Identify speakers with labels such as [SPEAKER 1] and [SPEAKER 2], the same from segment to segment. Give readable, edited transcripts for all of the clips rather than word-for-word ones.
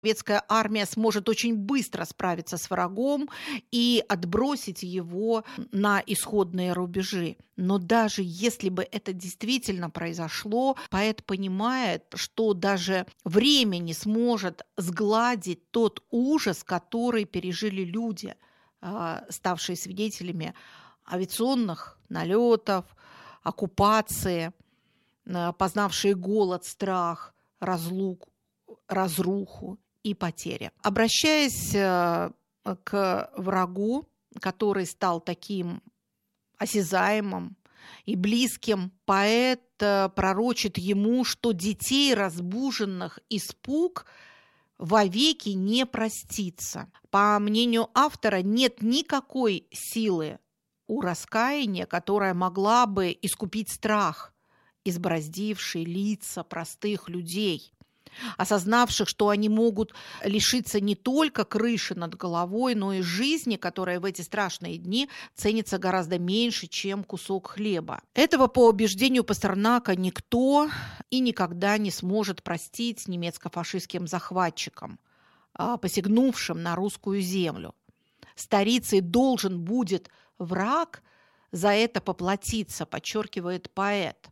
[SPEAKER 1] Советская армия сможет очень быстро справиться с врагом и отбросить его на исходные рубежи. Но даже если бы это действительно произошло, поэт понимает, что даже время не сможет сгладить тот ужас, который пережили люди, ставшие свидетелями авиационных налетов, оккупации, познавшие голод, страх, разруху и потери. Обращаясь к врагу, который стал таким осязаемым и близким, поэт пророчит ему, что детей, разбуженных испуг, вовеки не простится. По мнению автора, нет никакой силы у раскаяния, которая могла бы искупить страх, избороздивший лица простых людей, осознавших, что они могут лишиться не только крыши над головой, но и жизни, которая в эти страшные дни ценится гораздо меньше, чем кусок хлеба. Этого, по убеждению Пастернака, никто и никогда не сможет простить немецко-фашистским захватчикам, посягнувшим на русскую землю. Старицей должен будет враг за это поплатиться, подчеркивает поэт.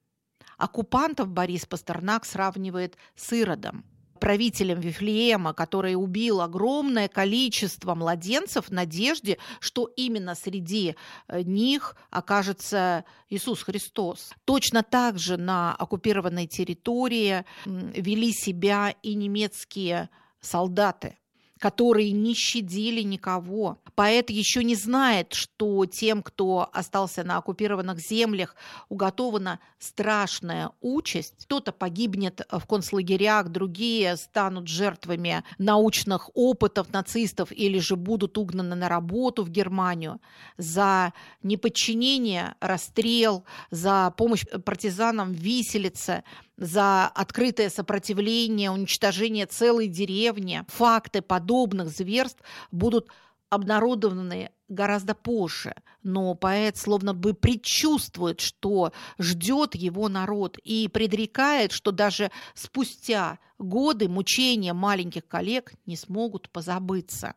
[SPEAKER 1] Оккупантов Борис Пастернак сравнивает с Иродом, правителем Вифлеема, который убил огромное количество младенцев в надежде, что именно среди них окажется Иисус Христос. Точно так же на оккупированной территории вели себя и немецкие солдаты, которые не щадили никого. Поэт еще не знает, что тем, кто остался на оккупированных землях, уготована страшная участь. Кто-то погибнет в концлагерях, другие станут жертвами научных опытов нацистов или же будут угнаны на работу в Германию. За неподчинение – расстрел, за помощь партизанам – виселица, за открытое сопротивление, уничтожение целой деревни. Факты подобных зверств будут обнародованы гораздо позже, но поэт словно бы предчувствует, что ждет его народ, и предрекает, что даже спустя годы мучения маленьких коллег не смогут позабыться.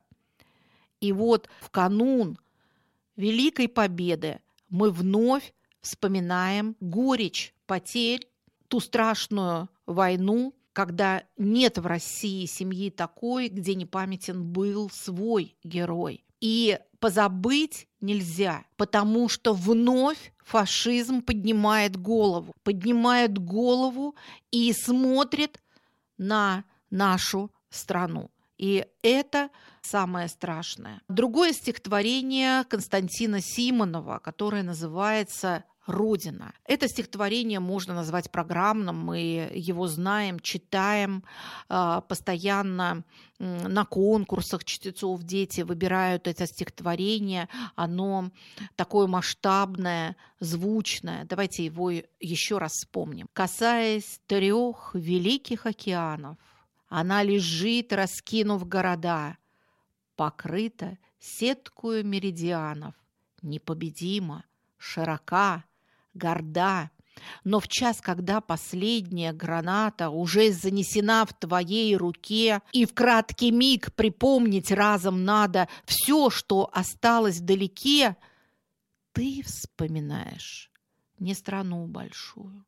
[SPEAKER 1] И вот в канун Великой Победы мы вновь вспоминаем горечь потерь, ту страшную войну, когда нет в России семьи такой, где не памятен был свой герой. И позабыть нельзя, потому что вновь фашизм поднимает голову и смотрит на нашу страну. И это самое страшное. Другое стихотворение Константина Симонова, которое называется «Родина». Это стихотворение можно назвать программным, мы его знаем, читаем постоянно на конкурсах чтецов, дети выбирают это стихотворение, оно такое масштабное, звучное. Давайте его еще раз вспомним. «Касаясь 3 великих океанов, она лежит, раскинув города, покрыта сеткою меридианов, непобедима, широка, горда, но в час, когда последняя граната уже занесена в твоей руке, и в краткий миг припомнить разом надо все, что осталось вдалеке, ты вспоминаешь не страну большую,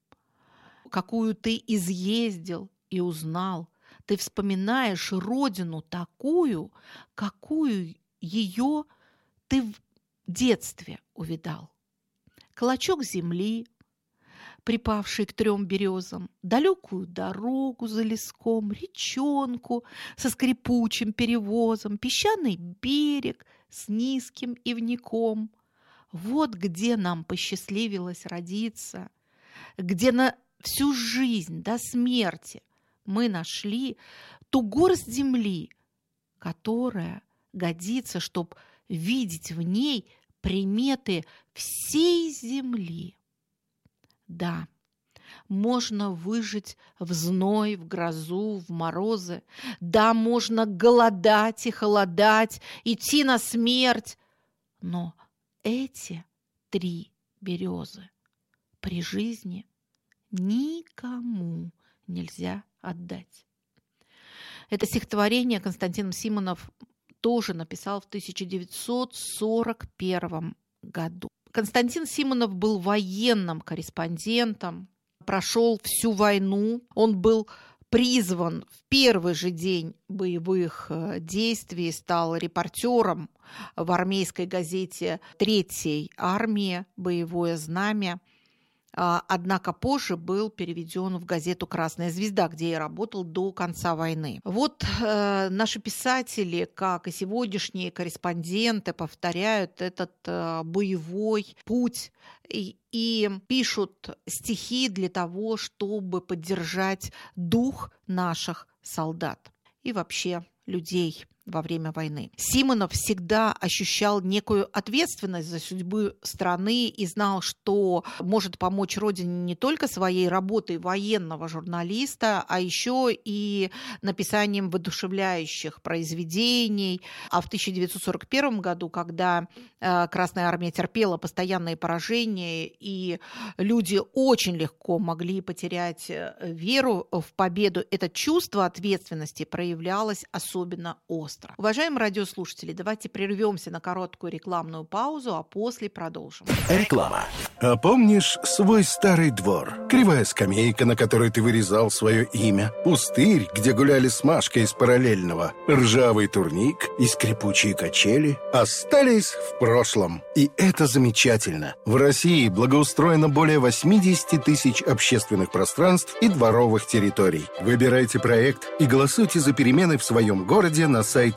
[SPEAKER 1] какую ты изъездил и узнал, ты вспоминаешь родину такую, какую ее ты в детстве увидал. Клочок земли, припавший к 3 березам, далекую дорогу за леском, речонку со скрипучим перевозом, песчаный берег с низким ивником. Вот где нам посчастливилось родиться, где на всю жизнь до смерти мы нашли ту горсть земли, которая годится, чтобы видеть в ней приметы всей земли. Да, можно выжить в зной, в грозу, в морозы. Да, можно голодать и холодать, идти на смерть. Но эти 3 березы при жизни никому нельзя отдать. Это стихотворение Константин Симонов тоже написал в 1941 году. Константин Симонов был военным корреспондентом, прошел всю войну. Он был призван в первый же день боевых действий, стал репортером в армейской газете Третьей армии «Боевое знамя». Однако позже был переведен в газету «Красная звезда», где я работал до конца войны. Вот наши писатели, как и сегодняшние корреспонденты, повторяют этот боевой путь и пишут стихи для того, чтобы поддержать дух наших солдат и вообще людей во время войны. Симонов всегда ощущал некую ответственность за судьбу страны и знал, что может помочь Родине не только своей работой военного журналиста, а еще и написанием воодушевляющих произведений. А в 1941 году, когда Красная армия терпела постоянные поражения, и люди очень легко могли потерять веру в победу, это чувство ответственности проявлялось особенно остро. Уважаемые радиослушатели, давайте прервемся на короткую рекламную паузу, а после продолжим.
[SPEAKER 2] Реклама. А помнишь свой старый двор? Кривая скамейка, на которой ты вырезал свое имя, пустырь, где гуляли с Машкой из параллельного, ржавый турник и скрипучие качели остались в прошлом. И это замечательно. В России благоустроено более 80 тысяч общественных пространств и дворовых территорий. Выбирайте проект и голосуйте за перемены в своем городе на сайте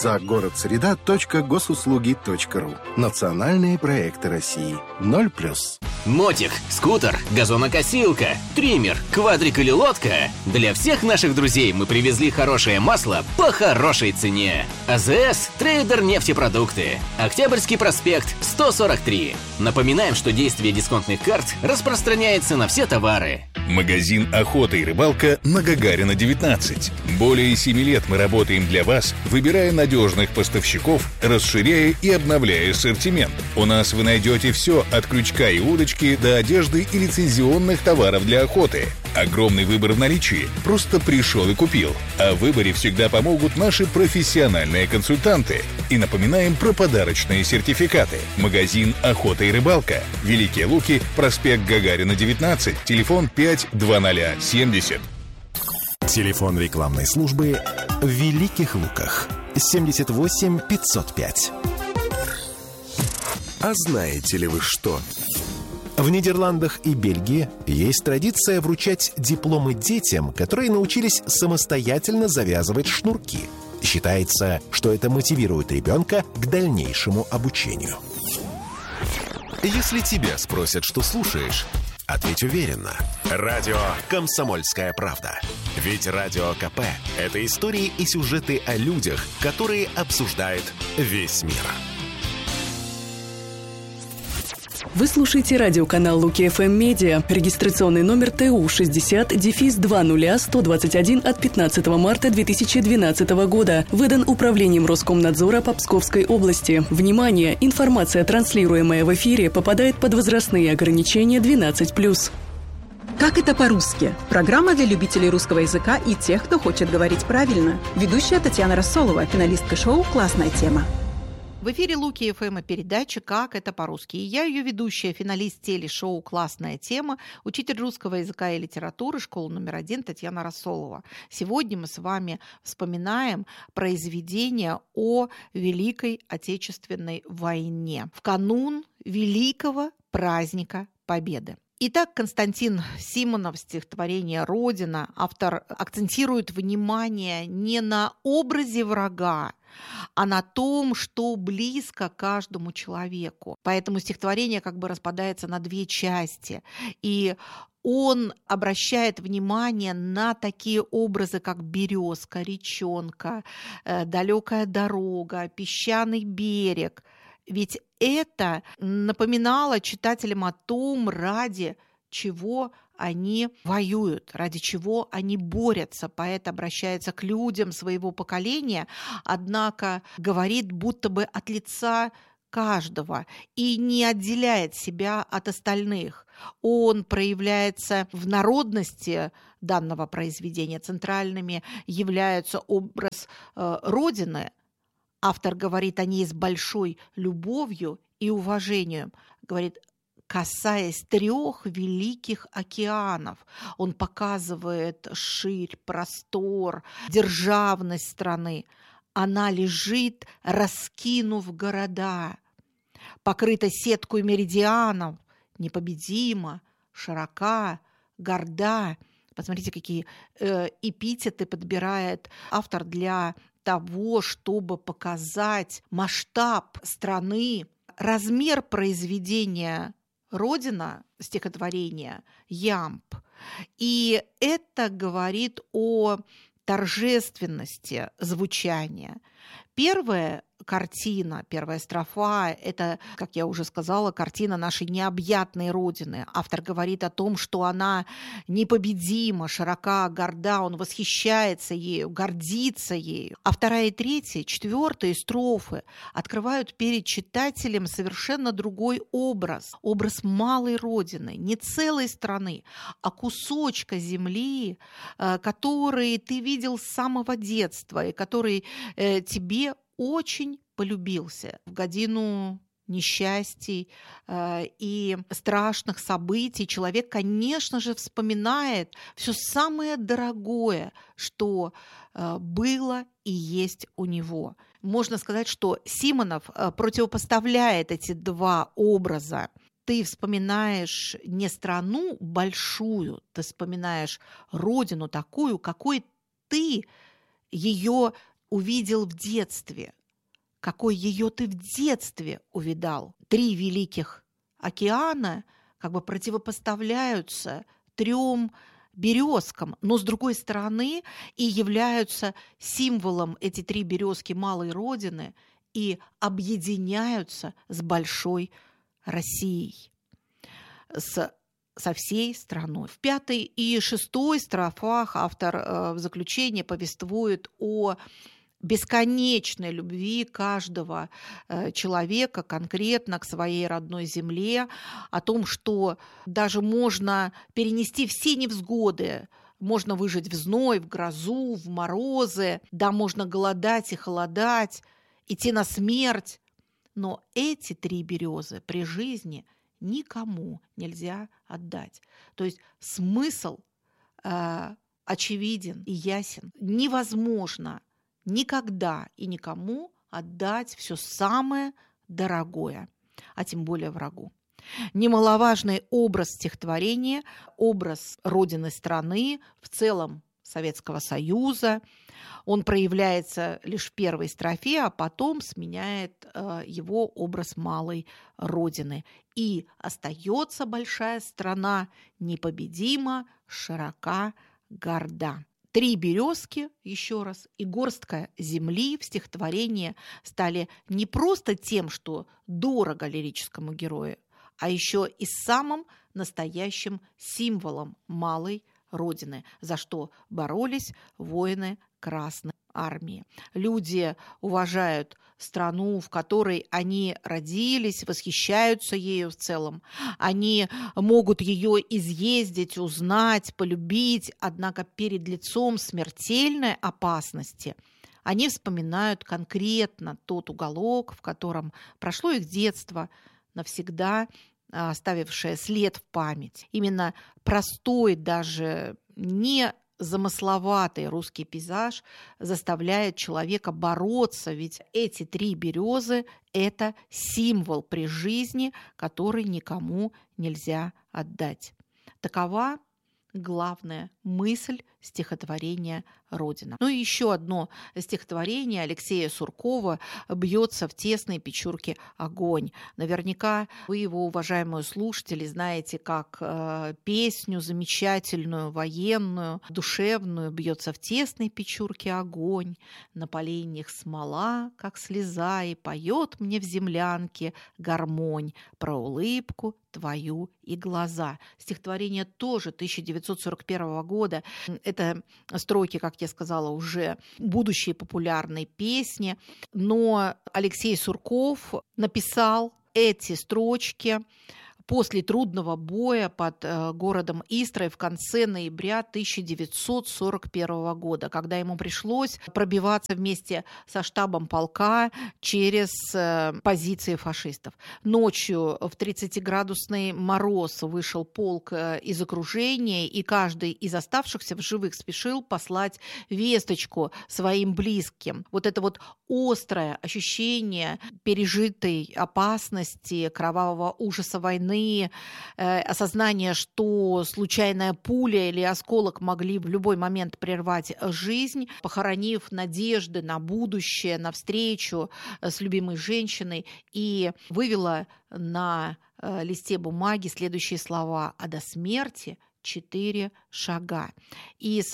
[SPEAKER 2] загородсреда.госуслуги.ру. Национальные проекты России. 0+.
[SPEAKER 3] Мотик, скутер, газонокосилка, триммер, квадрик или лодка. Для всех наших друзей мы привезли хорошее масло по хорошей цене. АЗС Трейдер нефтепродукты. Октябрьский проспект 143. Напоминаем, что действие дисконтных карт распространяется на все товары.
[SPEAKER 4] Магазин «Охота и рыбалка» на Гагарина, 19. Более 7 лет мы работаем для вас, выбирая надежных поставщиков, расширяя и обновляя ассортимент. У нас вы найдете все от крючка и удочки до одежды и лицензионных товаров для охоты. Огромный выбор в наличии. Просто пришел и купил. А в выборе всегда помогут наши профессиональные консультанты. И напоминаем про подарочные сертификаты. Магазин «Охота и рыбалка». Великие Луки, проспект Гагарина, 19. Телефон 52070.
[SPEAKER 5] Телефон рекламной службы в Великих Луках. 78 505.
[SPEAKER 6] А знаете ли вы что?
[SPEAKER 5] В Нидерландах и Бельгии есть традиция вручать дипломы детям, которые научились самостоятельно завязывать шнурки. Считается, что это мотивирует ребенка к дальнейшему обучению. Если тебя спросят, что слушаешь, ответь уверенно. Радио «Комсомольская правда». Ведь Радио КП – это истории и сюжеты о людях, которые обсуждает весь мир.
[SPEAKER 7] Вы слушаете радиоканал Луки ФМ Медиа. Регистрационный номер ТУ 60-200121 от 15 марта 2012 года. Выдан Управлением Роскомнадзора по Псковской области. Внимание! Информация, транслируемая в эфире, попадает под возрастные ограничения 12+.
[SPEAKER 8] «Как это по-русски?» Программа для любителей русского языка и тех, кто хочет говорить правильно. Ведущая Татьяна Рассолова, финалистка шоу «Классная тема».
[SPEAKER 1] В эфире Луки ФМ и передача «Как это по-русски». И я ее ведущая, финалист телешоу «Классная тема», учитель русского языка и литературы, школа номер 1 Татьяна Рассолова. Сегодня мы с вами вспоминаем произведение о Великой Отечественной войне в канун великого праздника Победы. Итак, Константин Симонов, стихотворение «Родина», автор акцентирует внимание не на образе врага, а на том, что близко каждому человеку. Поэтому стихотворение как бы распадается на две части. И он обращает внимание на такие образы, как березка, речонка, далекая дорога, песчаный берег. Ведь это напоминало читателям о том, ради чего они воюют, ради чего они борются. Поэт обращается к людям своего поколения, однако говорит будто бы от лица каждого и не отделяет себя от остальных. Он проявляется в народности данного произведения. Центральными являются образ Родины. Автор говорит о ней с большой любовью и уважением. Говорит, касаясь 3 великих океанов. Он показывает ширь, простор, державность страны. Она лежит, раскинув города, покрыта сеткой меридианов, непобедима, широка, горда. Посмотрите, какие эпитеты подбирает автор для того, чтобы показать масштаб страны, размер произведения «Родина», стихотворения «Ямб». И это говорит о торжественности звучания. Первая картина, первая строфа – это, как я уже сказала, картина нашей необъятной Родины. Автор говорит о том, что она непобедима, широка, горда, он восхищается ею, гордится ею. А 2 и 3, 4 строфы открывают перед читателем совершенно другой образ. Образ малой Родины, не целой страны, а кусочка земли, который ты видел с самого детства и который тебе очень полюбился в годину несчастий и страшных событий. Человек, конечно же, вспоминает все самое дорогое, что было и есть у него. Можно сказать, что Симонов противопоставляет эти 2 образа. Ты вспоминаешь не страну большую, ты вспоминаешь Родину такую, какой ты ее увидел в детстве, какой ее ты в детстве увидал. 3 великих океана как бы противопоставляются 3 березкам, но с другой стороны и являются символом эти 3 березки малой Родины и объединяются с большой Россией, со всей страной. В 5 и 6 строфах автор в заключение повествует о бесконечной любви каждого человека конкретно к своей родной земле, о том, что даже можно перенести все невзгоды, можно выжить в зной, в грозу, в морозы, да, можно голодать и холодать, идти на смерть, но эти 3 березы при жизни никому нельзя отдать. То есть смысл очевиден и ясен. Невозможно никогда и никому отдать все самое дорогое, а тем более врагу. Немаловажный образ стихотворения, образ родины страны, в целом Советского Союза. Он проявляется лишь в 1 строфе, а потом сменяет его образ малой Родины. И остается большая страна непобедима, широка, горда. 3 березки, еще раз, и горстка земли в стихотворении стали не просто тем, что дорого лирическому герою, а еще и самым настоящим символом малой Родины, за что боролись воины Красной Армии. Люди уважают страну, в которой они родились, восхищаются ею в целом. Они могут ее изъездить, узнать, полюбить, однако перед лицом смертельной опасности они вспоминают конкретно тот уголок, в котором прошло их детство, навсегда оставившее след в память. Именно простой, даже не замысловатый русский пейзаж заставляет человека бороться, ведь эти 3 березы – это символ при жизни, который никому нельзя отдать. Такова главная мысль стихотворения «Родина». Ну и еще одно стихотворение Алексея Суркова «Бьется в тесной печурке огонь». Наверняка вы его, уважаемые слушатели, знаете как песню замечательную, военную, душевную «Бьется в тесной печурке огонь, на поленьях смола, как слеза, и поет мне в землянке гармонь про улыбку твою и глаза». Стихотворение тоже 1941 года. Это строки, как я сказала, уже будущей популярной песни. Но Алексей Сурков написал эти строчки после трудного боя под городом Истрой в конце ноября 1941 года, когда ему пришлось пробиваться вместе со штабом полка через позиции фашистов. Ночью в 30-градусный мороз вышел полк из окружения, и каждый из оставшихся в живых спешил послать весточку своим близким. Вот это вот острое ощущение пережитой опасности, кровавого ужаса войны, осознание, что случайная пуля или осколок могли в любой момент прервать жизнь, похоронив надежды на будущее, на встречу с любимой женщиной, и вывела на листе бумаги следующие слова: «А до смерти 4 шага». Из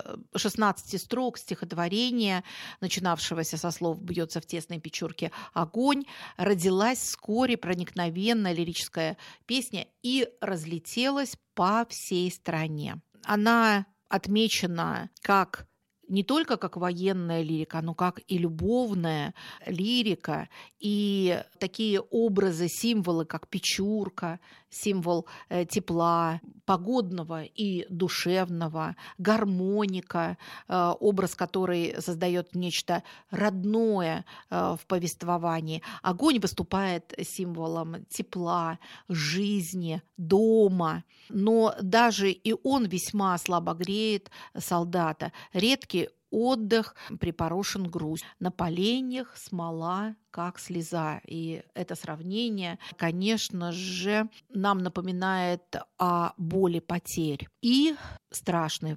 [SPEAKER 1] 16 строк стихотворения, начинавшегося со слов «бьется в тесной печурке огонь», родилась вскоре проникновенная лирическая песня и разлетелась по всей стране. Она отмечена как не только как военная лирика, но как и любовная лирика, и такие образы, символы, как печурка, символ тепла, погодного и душевного, гармоника, образ, который создает нечто родное в повествовании. Огонь выступает символом тепла, жизни, дома, но даже и он весьма слабо греет солдата. Редкий отдых припорошен грусть. На поленьях смола, как слеза. И это сравнение, конечно же, нам напоминает о боли потерь и страшной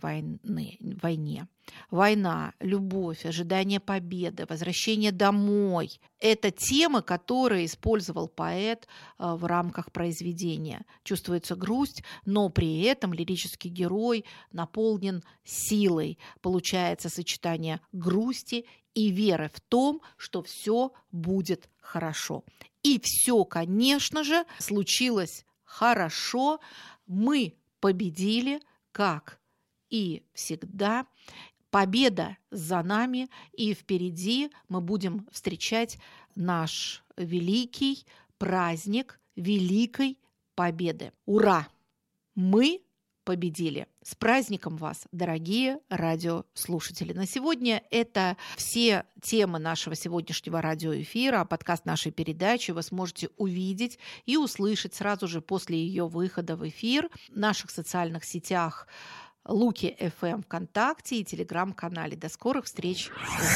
[SPEAKER 1] войне. Война, любовь, ожидание победы, возвращение домой – это темы, которые использовал поэт в рамках произведения. Чувствуется грусть, но при этом лирический герой наполнен силой. Получается сочетание грусти и веры в том, что все будет хорошо. И все, конечно же, случилось хорошо. Мы победили, как и всегда. Победа за нами, и впереди мы будем встречать наш великий праздник Великой Победы. Ура! Мы победили! С праздником вас, дорогие радиослушатели! На сегодня это все темы нашего сегодняшнего радиоэфира. Подкаст нашей передачи вы сможете увидеть и услышать сразу же после ее выхода в эфир в наших социальных сетях Луки ФМ ВКонтакте и Телеграм-канале. До скорых встреч!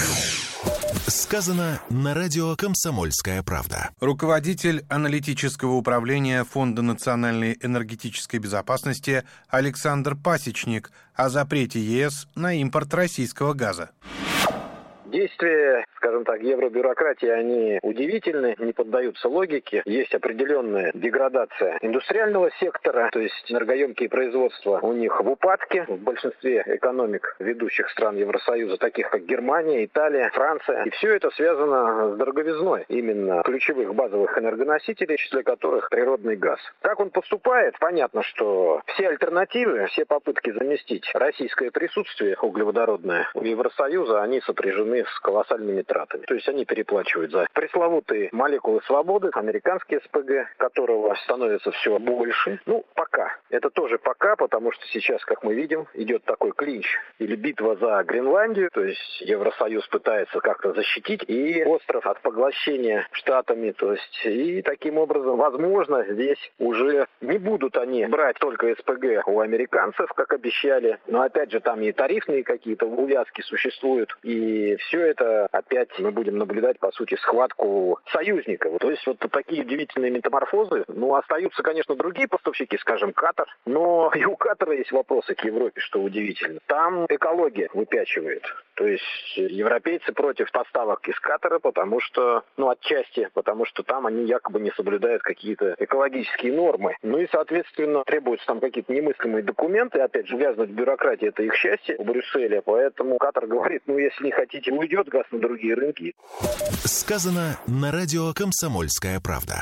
[SPEAKER 5] Сказано на радио «Комсомольская правда».
[SPEAKER 6] Руководитель аналитического управления Фонда национальной энергетической безопасности Александр Пасечник о запрете ЕС на импорт российского газа.
[SPEAKER 9] Действия, скажем так, евробюрократии, они удивительны, не поддаются логике. Есть определенная деградация индустриального сектора, то есть энергоемкие производства у них в упадке. В большинстве экономик ведущих стран Евросоюза, таких как Германия, Италия, Франция. И все это связано с дороговизной именно ключевых базовых энергоносителей, в числе которых природный газ. Как он поступает? Понятно, что все альтернативы, все попытки заместить российское присутствие углеводородное у Евросоюза, они сопряжены с колоссальными тратами. То есть они переплачивают за пресловутые молекулы свободы, американские СПГ, которого становится все больше. Пока. Это тоже пока, потому что сейчас, как мы видим, идет такой клинч или битва за Гренландию, то есть Евросоюз пытается как-то защитить и остров от поглощения Штатами, то есть и таким образом, возможно, здесь уже не будут они брать только СПГ у американцев, как обещали, но опять же там и тарифные какие-то увязки существуют, и все это опять мы будем наблюдать, по сути, схватку союзников. То есть вот такие удивительные метаморфозы. Остаются, конечно, другие поставщики, скажем, Катар, но и у Катара есть вопросы к Европе, что удивительно. Там экология выпячивает. То есть европейцы против поставок из Катара, потому что, отчасти, потому что там они якобы не соблюдают какие-то экологические нормы. И, соответственно, требуются там какие-то немыслимые документы. Опять же, ввязнуть в бюрократию — это их счастье в Брюсселе. Поэтому Катар говорит, если не хотите, уйдет газ на другие рынки.
[SPEAKER 5] Сказано на радио «Комсомольская правда».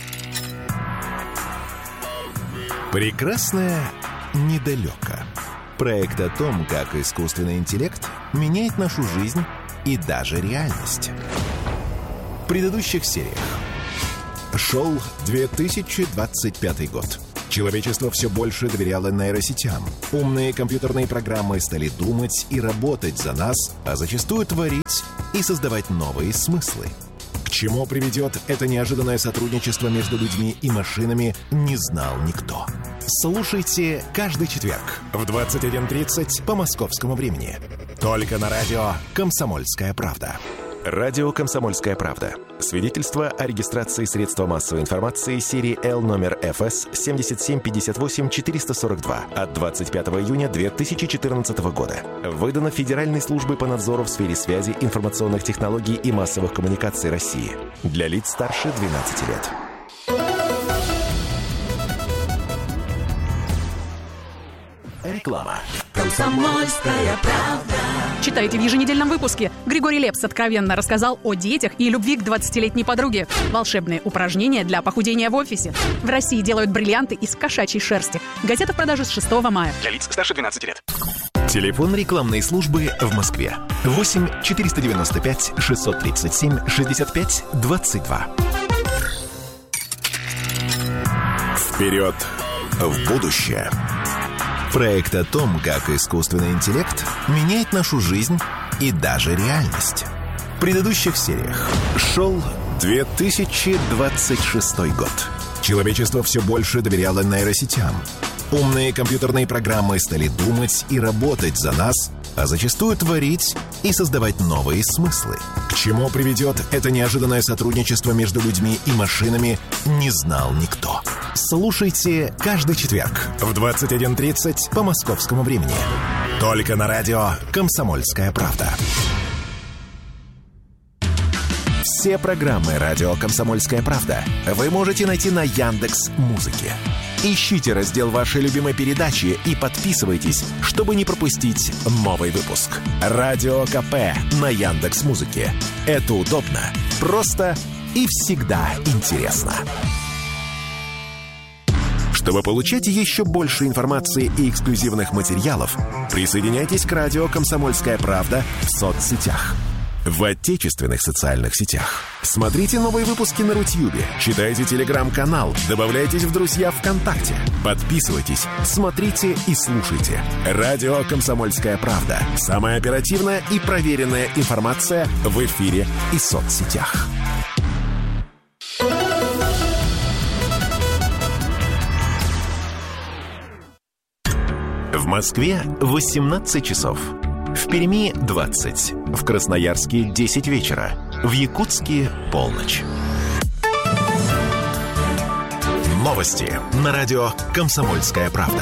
[SPEAKER 5] Прекрасное недалеко. Проект о том, как искусственный интеллект меняет нашу жизнь и даже реальность. В предыдущих сериях. Шел 2025 год. Человечество все больше доверяло нейросетям. Умные компьютерные программы стали думать и работать за нас, а зачастую творить и создавать новые смыслы. К чему приведет это неожиданное сотрудничество между людьми и машинами, не знал никто. Слушайте каждый четверг в 21:30 по московскому времени. Только на радио «Комсомольская правда». Радио «Комсомольская правда». Свидетельство о регистрации средства массовой информации серии L номер ФС 7758-442 от 25 июня 2014 года. Выдано Федеральной службой по надзору в сфере связи, информационных технологий и массовых коммуникаций России. Для лиц старше 12 лет. Реклама.
[SPEAKER 8] «Комсомольская правда».
[SPEAKER 10] Читайте в еженедельном выпуске. Григорий Лепс откровенно рассказал о детях и любви к 20-летней подруге. Волшебные упражнения для похудения в офисе. В России делают бриллианты из кошачьей шерсти. Газета в продаже с 6 мая.
[SPEAKER 11] Для лиц старше 12 лет.
[SPEAKER 5] Телефон рекламной службы в Москве. 8 495 637 65 22. Вперед в будущее. Проект о том, как искусственный интеллект меняет нашу жизнь и даже реальность. В предыдущих сериях. Шел 2026 год. Человечество все больше доверяло нейросетям. Умные компьютерные программы стали думать и работать за нас, а зачастую творить и создавать новые смыслы. К чему приведет это неожиданное сотрудничество между людьми и машинами, не знал никто. Слушайте каждый четверг в 21:30 по московскому времени. Только на радио «Комсомольская правда». Все программы радио «Комсомольская правда» вы можете найти на Яндекс.Музыке. Ищите раздел вашей любимой передачи и подписывайтесь, чтобы не пропустить новый выпуск. Радио КП на Яндекс.Музыке. Это удобно, просто и всегда интересно. Чтобы получать еще больше информации и эксклюзивных материалов, присоединяйтесь к радио «Комсомольская правда» в соцсетях. В отечественных социальных сетях. Смотрите новые выпуски на Рутьюбе, читайте телеграм-канал, добавляйтесь в друзья ВКонтакте, подписывайтесь, смотрите и слушайте. Радио «Комсомольская правда». Самая оперативная и проверенная информация в эфире и соцсетях. В Москве 18 часов. В Перми 20, в Красноярске 10 вечера, в Якутске полночь. Новости на радио «Комсомольская правда».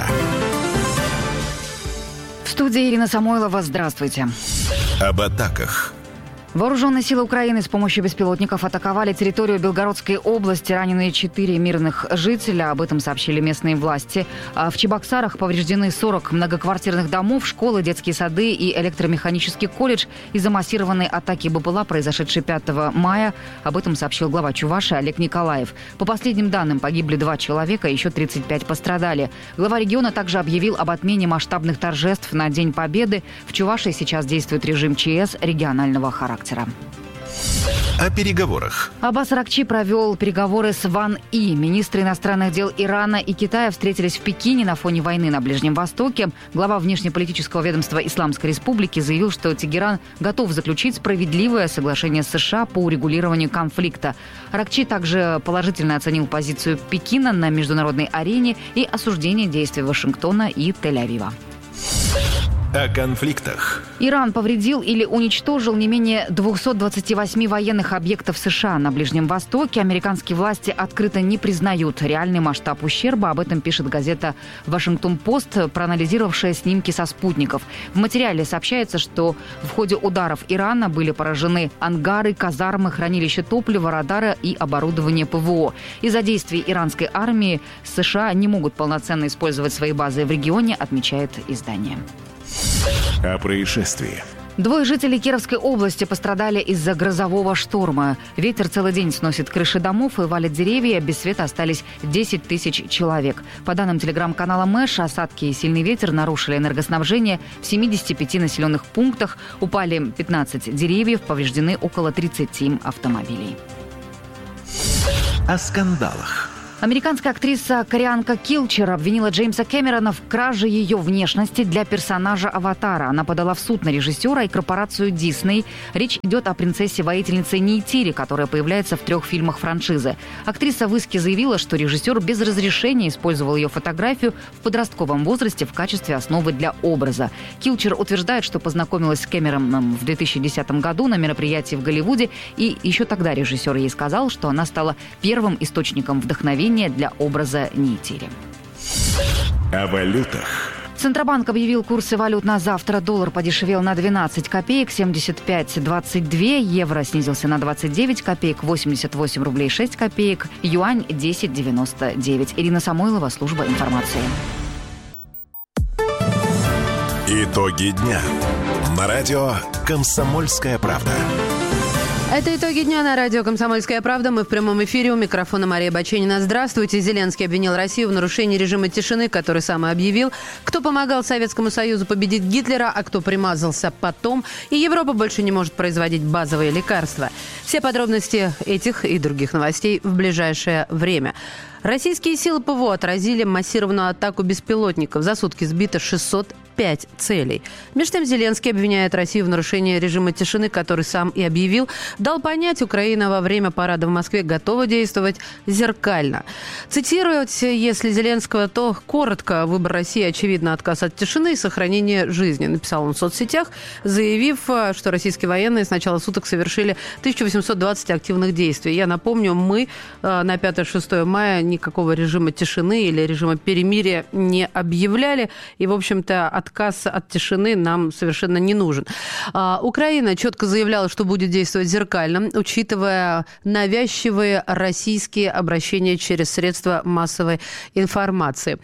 [SPEAKER 12] В студии Ирина Самойлова. Здравствуйте.
[SPEAKER 5] Об атаках.
[SPEAKER 12] Вооруженные силы Украины с помощью беспилотников атаковали территорию Белгородской области. Ранены 4 мирных жителя. Об этом сообщили местные власти. В Чебоксарах повреждены 40 многоквартирных домов, школы, детские сады и электромеханический колледж из-за массированной атаки БПЛА, произошедшей 5 мая. Об этом сообщил глава Чувашии Олег Николаев. По последним данным, погибли 2 человека, еще 35 пострадали. Глава региона также объявил об отмене масштабных торжеств на День Победы. В Чувашии сейчас действует режим ЧС регионального характера.
[SPEAKER 5] О переговорах.
[SPEAKER 12] Аббас Аракчи провел переговоры с Ван И. Министры иностранных дел Ирана и Китая встретились в Пекине на фоне войны на Ближнем Востоке. Глава внешнеполитического ведомства Исламской Республики заявил, что Тегеран готов заключить справедливое соглашение с США по урегулированию конфликта. Аракчи также положительно оценил позицию Пекина на международной арене и осуждение действий Вашингтона и Тель-Авива.
[SPEAKER 5] О конфликтах.
[SPEAKER 12] Иран повредил или уничтожил не менее 228 военных объектов США на Ближнем Востоке. Американские власти открыто не признают реальный масштаб ущерба. Об этом пишет газета «Вашингтон-Пост», проанализировавшая снимки со спутников. В материале сообщается, что в ходе ударов Ирана были поражены ангары, казармы, хранилища топлива, радара и оборудование ПВО. Из-за действий иранской армии США не могут полноценно использовать свои базы в регионе, отмечает издание.
[SPEAKER 5] О происшествии.
[SPEAKER 12] Двое жителей Кировской области пострадали из-за грозового шторма. Ветер целый день сносит крыши домов и валит деревья. Без света остались 10 тысяч человек. По данным телеграм-канала Мэш, осадки и сильный ветер нарушили энергоснабжение в 75 населенных пунктах. Упали 15 деревьев, повреждены около 30 автомобилей.
[SPEAKER 5] О скандалах.
[SPEAKER 12] Американская актриса-кореянка Килчер обвинила Джеймса Кэмерона в краже ее внешности для персонажа «Аватара». Она подала в суд на режиссера и корпорацию Дисней. Речь идет о принцессе-воительнице Нейтире, которая появляется в 3 фильмах франшизы. Актриса в иске заявила, что режиссер без разрешения использовал ее фотографию в подростковом возрасте в качестве основы для образа. Килчер утверждает, что познакомилась с Кэмероном в 2010 году на мероприятии в Голливуде, и еще тогда режиссер ей сказал, что она стала первым источником вдохновения для образа Нейтири.
[SPEAKER 5] О валютах.
[SPEAKER 12] Центробанк объявил курсы валют на завтра. Доллар подешевел на 12 копеек, 75,22. Евро снизился на 29 копеек, 88 рублей 6 копеек. Юань 10,99. Ирина Самойлова, служба информации.
[SPEAKER 5] Итоги дня. На радио «Комсомольская правда».
[SPEAKER 11] Это итоги дня на радио «Комсомольская правда». Мы в прямом эфире. У микрофона Мария Баченина. Здравствуйте. Зеленский обвинил Россию в нарушении режима тишины, который сам и объявил. Кто помогал Советскому Союзу победить Гитлера, а кто примазался потом. И Европа больше не может производить базовые лекарства. Все подробности этих и других новостей в ближайшее время. Российские силы ПВО отразили массированную атаку беспилотников. За сутки сбито 605 целей. Между тем Зеленский обвиняет Россию в нарушении режима тишины, который сам и объявил. Дал понять, Украина во время парада в Москве готова действовать зеркально. Цитировать, если Зеленского, то коротко: выбор России, очевидно, отказ от тишины и сохранение жизни, написал он в соцсетях, заявив, что российские военные с начала суток совершили 1820 активных действий. Я напомню, мы на 5-6 мая никакого режима тишины или режима перемирия не объявляли. И, в общем-то, отказ от тишины нам совершенно не нужен. Украина четко заявляла, что будет действовать зеркально, учитывая навязчивые российские обращения через средства массовой информации.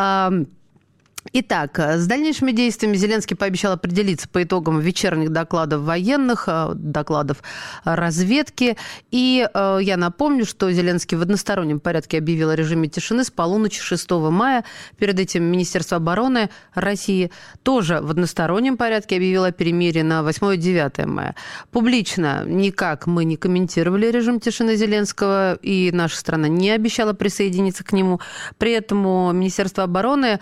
[SPEAKER 11] Итак, с дальнейшими действиями Зеленский пообещал определиться по итогам вечерних докладов военных, докладов разведки. И я напомню, что Зеленский в одностороннем порядке объявил о режиме тишины с полуночи 6 мая. Перед этим Министерство обороны России тоже в одностороннем порядке объявило о перемирии на 8-9 мая. Публично никак мы не комментировали режим тишины Зеленского, и наша страна не обещала присоединиться к нему. При этом Министерство обороны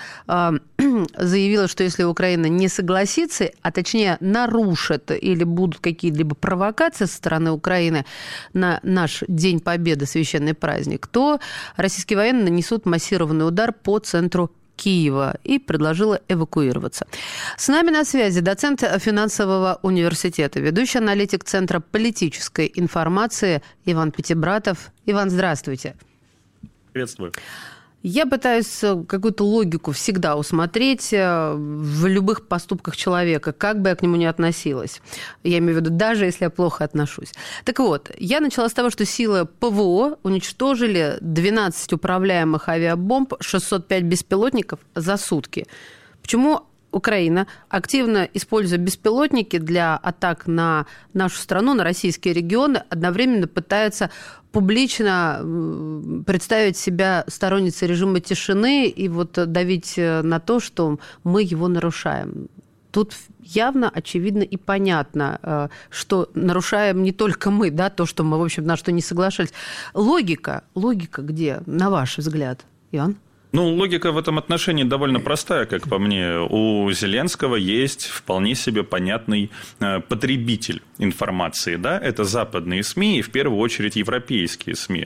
[SPEAKER 11] заявила, что если Украина не согласится, а точнее нарушит или будут какие-либо провокации со стороны Украины на наш День Победы, священный праздник, то российские военные нанесут массированный удар по центру Киева, и предложила эвакуироваться. С нами на связи доцент финансового университета, ведущий аналитик Центра политической информации Иван Пятибратов. Иван, здравствуйте.
[SPEAKER 13] Приветствую.
[SPEAKER 11] Я пытаюсь какую-то логику всегда усмотреть в любых поступках человека, как бы я к нему ни относилась. Я имею в виду, даже если я плохо отношусь. Так вот, я начала с того, что силы ПВО уничтожили 12 управляемых авиабомб, 605 беспилотников за сутки. Почему Украина, активно используя беспилотники для атак на нашу страну, на российские регионы, одновременно пытается публично представить себя сторонницей режима тишины и вот давить на то, что мы его нарушаем? Тут явно, очевидно и понятно, что нарушаем не только мы, да, то, что мы, в общем, на что не соглашались. Логика где, на ваш взгляд, Иван?
[SPEAKER 13] Ну, логика в этом отношении довольно простая, как по мне. У Зеленского есть вполне себе понятный потребитель информации. Да? Это западные СМИ и, в первую очередь, европейские СМИ.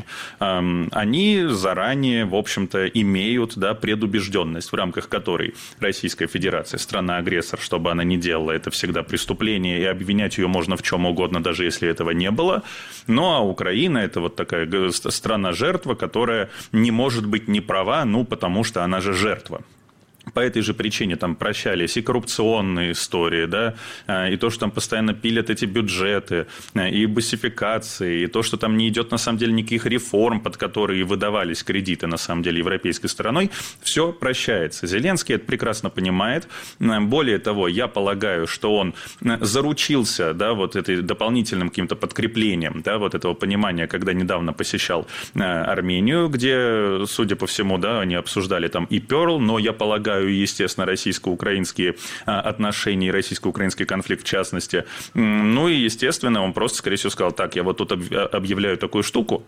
[SPEAKER 13] Они заранее, в общем-то, имеют, да, предубежденность, в рамках которой Российская Федерация, страна-агрессор, что бы она ни делала, это всегда преступление, и обвинять ее можно в чем угодно, даже если этого не было. Ну, а Украина – это вот такая страна-жертва, которая не может быть не права, ну, потому что она же жертва. по этой же причине там прощались и коррупционные истории, да, и то, что там постоянно пилят эти бюджеты, и басификации, и то, что там не идет на самом деле никаких реформ, под которые выдавались кредиты на самом деле европейской стороной, все прощается. Зеленский это прекрасно понимает. Более того, я полагаю, что он заручился, да, вот этой дополнительным каким-то подкреплением, да, вот этого понимания, когда недавно посещал Армению, где, судя по всему, да, они обсуждали там и Перл, но я полагаю, естественно, российско-украинские отношения и российско-украинский конфликт в частности. Ну и, естественно, он просто, скорее всего, сказал: так, я вот тут объявляю такую штуку,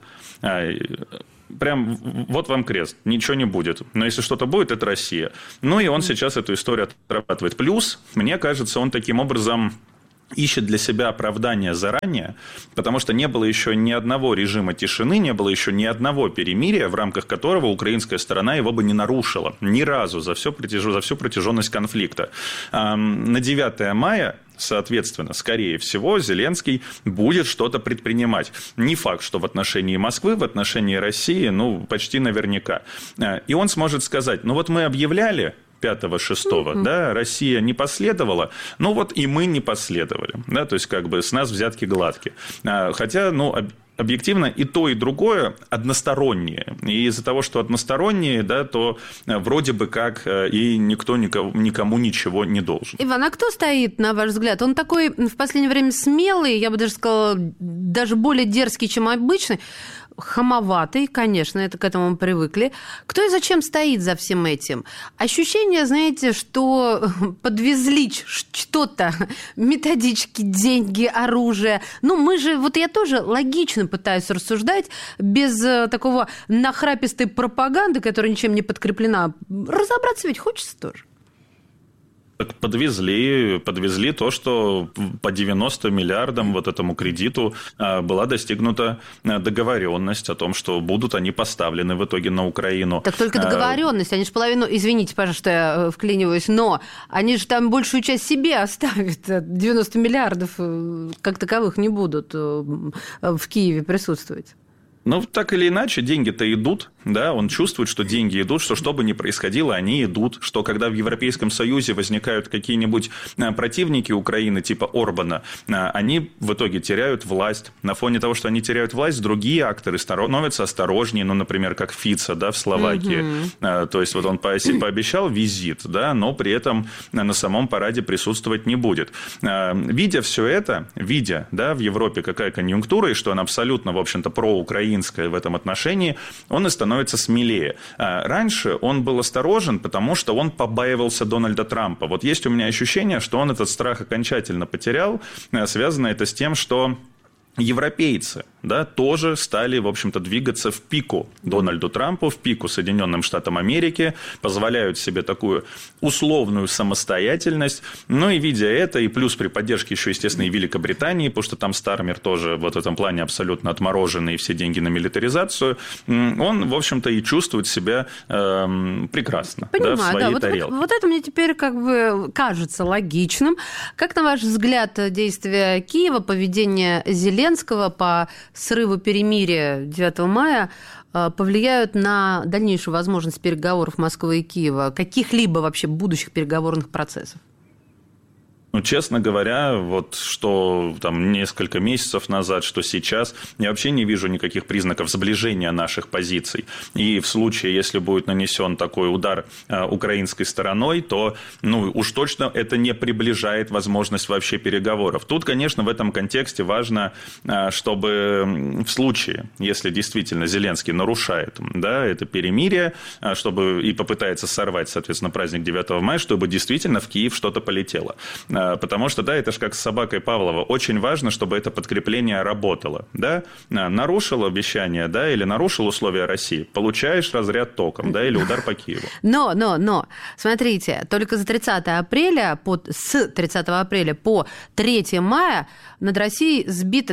[SPEAKER 13] прям вот вам крест, ничего не будет. Но если что-то будет, это Россия. Ну и он сейчас эту историю отрабатывает. Плюс, мне кажется, он таким образом ищет для себя оправдание заранее, потому что не было еще ни одного режима тишины, не было еще ни одного перемирия, в рамках которого украинская сторона его бы не нарушила. Ни разу за всю протяженность конфликта. На 9 мая... Соответственно, скорее всего, Зеленский будет что-то предпринимать. Не факт, что в отношении Москвы, в отношении России, ну, почти наверняка. И он сможет сказать: ну вот мы объявляли 5-6, да, Россия не последовала, ну вот и мы не последовали. Да, то есть, как бы с нас взятки гладкие. Хотя, ну, объективно и то, и другое одностороннее. И из-за того, что одностороннее, да, то вроде бы как и никто никому ничего не должен.
[SPEAKER 11] Иван, а кто стоит, на ваш взгляд? Он такой в последнее время смелый, я бы даже сказала, даже более дерзкий, чем обычный. Хамоватый, конечно, это к этому мы привыкли. Кто и зачем стоит за всем этим? Ощущение, знаете, что подвезли что-то, методички, деньги, оружие. Ну, мы же, вот я тоже логично пытаюсь рассуждать, без такого нахрапистой пропаганды, которая ничем не подкреплена. Разобраться ведь хочется тоже.
[SPEAKER 13] Подвезли то, что по 90 миллиардам вот этому кредиту была достигнута договоренность о том, что будут они поставлены в итоге на Украину.
[SPEAKER 11] Так только договоренность, они же половину, извините, пожалуйста, что я вклиниваюсь, но они же там большую часть себе оставят. 90 миллиардов как таковых не будут в Киеве присутствовать.
[SPEAKER 13] Ну, так или иначе, деньги-то идут, да, он чувствует, что деньги идут, что бы ни происходило, они идут, что когда в Европейском Союзе возникают какие-нибудь противники Украины, типа Орбана, они в итоге теряют власть. На фоне того, что они теряют власть, другие акторы становятся осторожнее, ну, например, как Фица, да, в Словакии. То есть, вот он пообещал визит, да, но при этом на самом параде присутствовать не будет. Видя все это, да, в Европе какая конъюнктура, и что она абсолютно, в общем-то, проукраинская в этом отношении, он и становится смелее. Раньше он был осторожен, потому что он побаивался Дональда Трампа. Вот есть у меня ощущение, что он этот страх окончательно потерял. Связано это с тем, что европейцы, да, тоже стали, в общем-то, двигаться в пику Дональду Трампу, в пику Соединенным Штатам Америки, позволяют себе такую условную самостоятельность. Ну и видя это, и плюс при поддержке еще, естественно, и Великобритании, потому что там Стармер тоже вот в этом плане абсолютно отмороженный, и все деньги на милитаризацию, он, в общем-то, и чувствует себя прекрасно.
[SPEAKER 11] Понимаю,
[SPEAKER 13] да, в своей
[SPEAKER 11] да,
[SPEAKER 13] тарелке.
[SPEAKER 11] Вот это мне теперь как бы кажется логичным. Как, на ваш взгляд, действия Киева, поведение Зеленского по срыву перемирия 9 мая повлияют на дальнейшую возможность переговоров Москвы и Киева, каких-либо вообще будущих переговорных процессов?
[SPEAKER 13] Ну, честно говоря, вот что там несколько месяцев назад, что сейчас, я вообще не вижу никаких признаков сближения наших позиций. И в случае, если будет нанесен такой удар украинской стороной, то, ну, уж точно это не приближает возможность вообще переговоров. Тут, конечно, в этом контексте важно, чтобы в случае, если действительно Зеленский нарушает, да, это перемирие, чтобы и попытается сорвать, соответственно, праздник 9 мая, чтобы действительно в Киев что-то полетело. Потому что, да, это же как с собакой Павлова. Очень важно, чтобы это подкрепление работало. Да? Нарушил обещание, да, или нарушил условия России, получаешь разряд током, да, или удар по Киеву.
[SPEAKER 11] Но, смотрите, только с 30 апреля по 3 мая над Россией сбито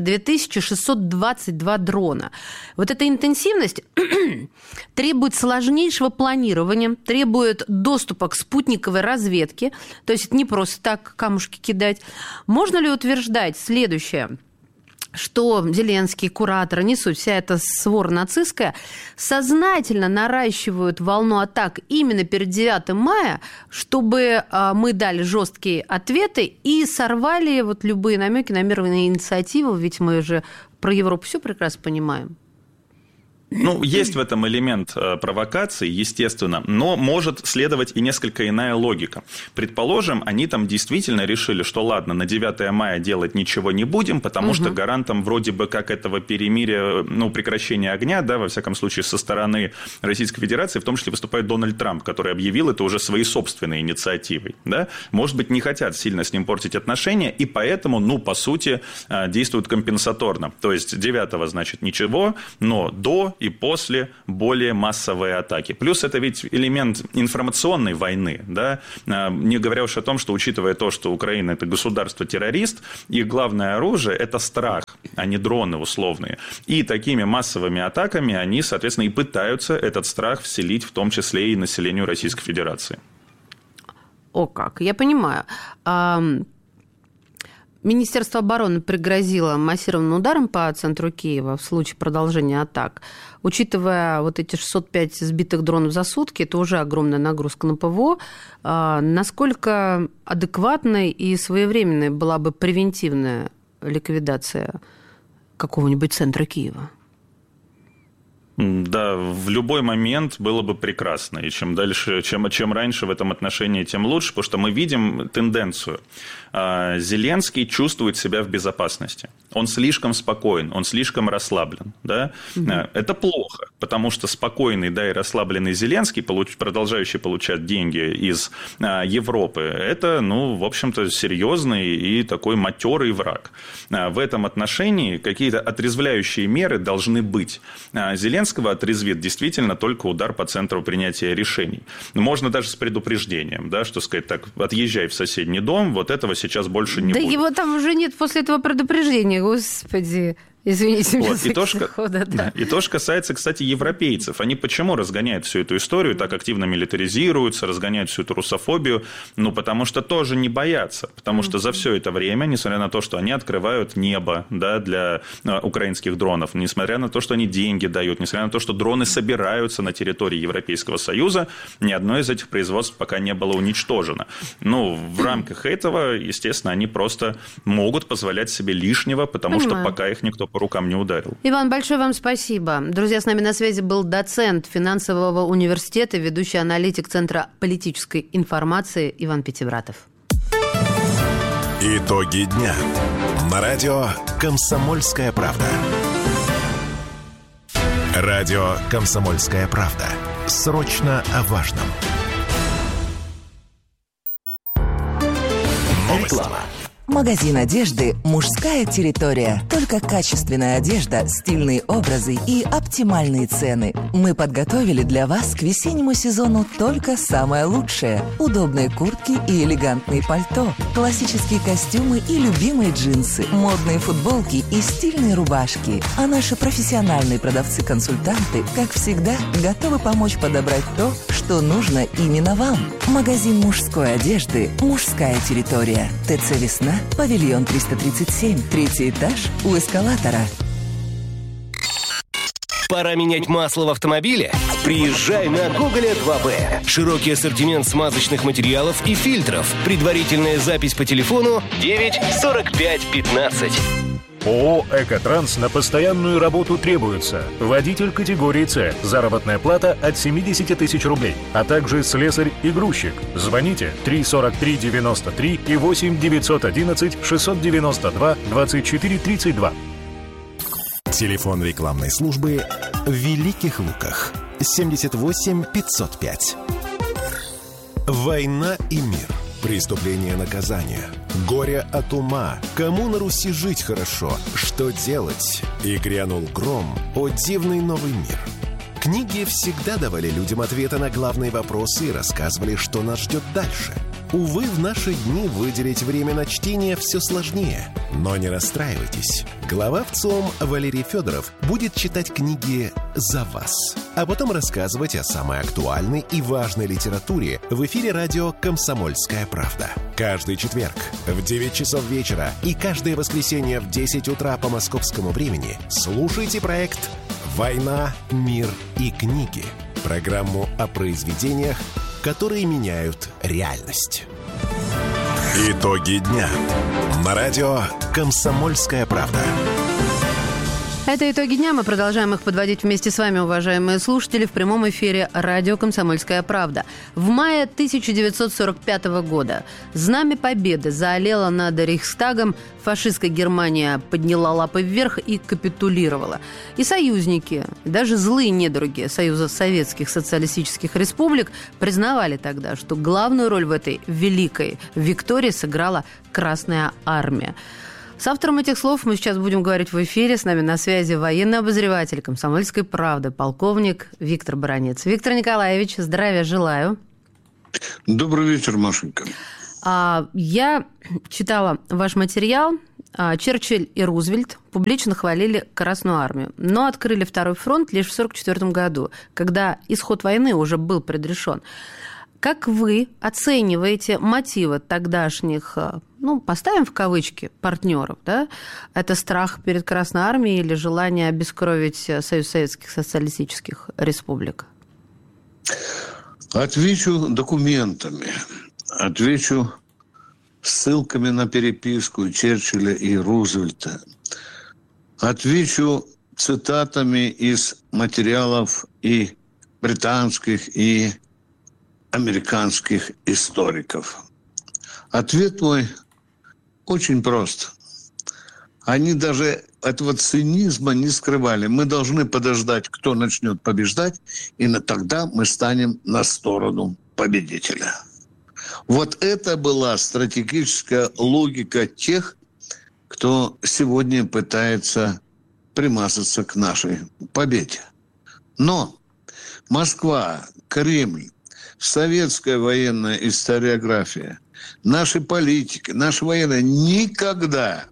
[SPEAKER 11] 2622 дрона. Вот эта интенсивность требует сложнейшего планирования, требует доступа к спутниковой разведке, то есть это не просто так камушки кидать. Можно ли утверждать следующее? что Зеленский, кураторы, не суть, вся эта свора нацистская, сознательно наращивают волну атак именно перед 9 мая, чтобы мы дали жесткие ответы и сорвали вот любые намеки на мирные инициативы, ведь мы же про Европу все прекрасно понимаем.
[SPEAKER 13] Ну, есть в этом элемент провокации, естественно, но может следовать и несколько иная логика. Предположим, они там действительно решили, что ладно, на 9 мая делать ничего не будем, потому что гарантом вроде бы как этого перемирия, ну, прекращения огня, да, во всяком случае, со стороны Российской Федерации, в том числе выступает Дональд Трамп, который объявил это уже своей собственной инициативой, да. Может быть, не хотят сильно с ним портить отношения, и поэтому, ну, по сути, действуют компенсаторно. То есть 9-го, значит, ничего, но до и после более массовые атаки. Плюс это ведь элемент информационной войны, да? Не говоря уж о том, что, учитывая то, что Украина – это государство-террорист, их главное оружие – это страх, а не дроны условные. И такими массовыми атаками они, соответственно, и пытаются этот страх вселить в том числе и населению Российской Федерации.
[SPEAKER 11] О как, я понимаю. Министерство обороны пригрозило массированным ударом по центру Киева в случае продолжения атак. Учитывая вот эти 605 сбитых дронов за сутки, это уже огромная нагрузка на ПВО. Насколько адекватной и своевременной была бы превентивная ликвидация какого-нибудь центра Киева?
[SPEAKER 13] Да, в любой момент было бы прекрасно. И чем дальше, чем раньше в этом отношении, тем лучше, потому что мы видим тенденцию. Зеленский чувствует себя в безопасности. Он слишком спокоен, он слишком расслаблен. Да? Это плохо, потому что спокойный, да, и расслабленный Зеленский, продолжающий получать деньги из Европы, это, ну, в общем-то, серьезный и такой матерый враг. В этом отношении какие-то отрезвляющие меры должны быть. Зеленского отрезвит действительно только удар по центру принятия решений. Можно даже с предупреждением, да, что сказать так, отъезжай в соседний дом, вот этого сейчас больше не будет.
[SPEAKER 11] Да его там уже нет после этого предупреждения, господи. Извините меня за
[SPEAKER 13] хода, да. И то, что касается, кстати, европейцев. Они почему разгоняют всю эту историю, так активно милитаризируются, разгоняют всю эту русофобию? Ну, потому что тоже не боятся. Потому что за все это время, несмотря на то, что они открывают небо, да, для украинских дронов, несмотря на то, что они деньги дают, несмотря на то, что дроны собираются на территории Европейского Союза, ни одно из этих производств пока не было уничтожено. Ну, в рамках этого, естественно, они просто могут позволять себе лишнего, потому что пока их никто по рукам не ударил.
[SPEAKER 11] Иван, большое вам спасибо. Друзья, с нами на связи был доцент финансового университета, ведущий аналитик Центра политической информации Иван Пятибратов.
[SPEAKER 5] Итоги дня. На радио «Комсомольская правда». Радио «Комсомольская правда». Срочно о важном.
[SPEAKER 14] Реклама. Магазин одежды «Мужская территория». Только качественная одежда, стильные образы и оптимальные цены. Мы подготовили для вас к весеннему сезону только самое лучшее. Удобные куртки и элегантные пальто, классические костюмы и любимые джинсы, модные футболки и стильные рубашки. А наши профессиональные продавцы-консультанты, как всегда, готовы помочь подобрать то, что нужно именно вам. Магазин мужской одежды «Мужская территория». ТЦ «Весна», павильон 337, третий этаж у эскалатора.
[SPEAKER 15] Пора менять масло в автомобиле? Приезжай на Гоголя 2Б. Широкий ассортимент смазочных материалов и фильтров. Предварительная запись по телефону 9 45 15.
[SPEAKER 16] ООО «Экотранс» на постоянную работу требуется. Водитель категории С. Заработная плата от 70 тысяч рублей. А также слесарь и грузчик. Звоните 343 93 и 8 911 692 24 32.
[SPEAKER 5] Телефон рекламной службы в Великих Луках. 78 505. Война и мир. Преступление, наказание. Горе от ума. Кому на Руси жить хорошо? Что делать? И грянул гром. О, дивный новый мир. Книги всегда давали людям ответы на главные вопросы и рассказывали, что нас ждет дальше. Увы, в наши дни выделить время на чтение все сложнее. Но не расстраивайтесь. Глава ВЦИОМ Валерий Федоров будет читать книги за вас, а потом рассказывать о самой актуальной и важной литературе в эфире радио «Комсомольская правда». Каждый четверг в 9 часов вечера и каждое воскресенье в 10 утра по московскому времени слушайте проект «Война, мир и книги». Программу о произведениях, которые меняют реальность. Итоги дня. На радио «Комсомольская правда».
[SPEAKER 11] Это итоги дня. Мы продолжаем их подводить вместе с вами, уважаемые слушатели, в прямом эфире радио «Комсомольская правда». В мае 1945 года знамя победы заолело над Рейхстагом, фашистская Германия подняла лапы вверх и капитулировала. И союзники, даже злые недруги Союза Советских Социалистических Республик признавали тогда, что главную роль в этой великой виктории сыграла Красная Армия. С автором этих слов мы сейчас будем говорить в эфире. С нами на связи военный обозреватель «Комсомольской правды», полковник Виктор Баранец. Виктор Николаевич, здравия желаю.
[SPEAKER 17] Добрый вечер, Машенька.
[SPEAKER 11] Я читала ваш материал. Черчилль и Рузвельт публично хвалили Красную Армию, но открыли Второй фронт лишь в 1944 году, когда исход войны уже был предрешен. Как вы оцениваете мотивы тогдашних, поставим в кавычки, партнеров, да? Это страх перед Красной Армией или желание обескровить Союз Советских Социалистических Республик?
[SPEAKER 17] Отвечу документами, отвечу ссылками на переписку Черчилля и Рузвельта, отвечу цитатами из материалов и британских, и американских историков. Ответ мой очень прост. Они даже этого цинизма не скрывали. Мы должны подождать, кто начнет побеждать, и тогда мы станем на сторону победителя. Вот это была стратегическая логика тех, кто сегодня пытается примазаться к нашей победе. Но Москва, Кремль, советская военная историография, наши политики, наши военные никогда